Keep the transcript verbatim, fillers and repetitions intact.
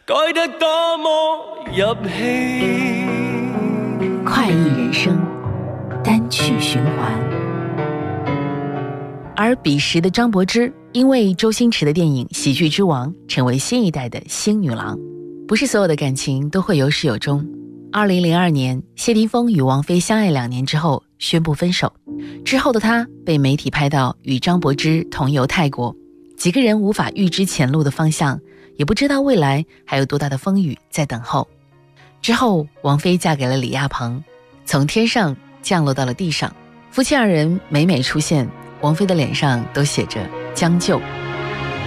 改得多麼入戲。 快意人生，单曲循环。而彼时的张柏芝因为周星驰的电影《喜剧之王》成为新一代的星女郎。不是所有的感情都会有始有终。二零零二年，谢霆锋与王菲相爱两年之后宣布分手，之后的他被媒体拍到与张柏芝同游泰国，几个人无法预知前路的方向，也不知道未来还有多大的风雨在等候。之后王菲嫁给了李亚鹏，从天上降落到了地上，夫妻二人每每出现，王菲的脸上都写着将就。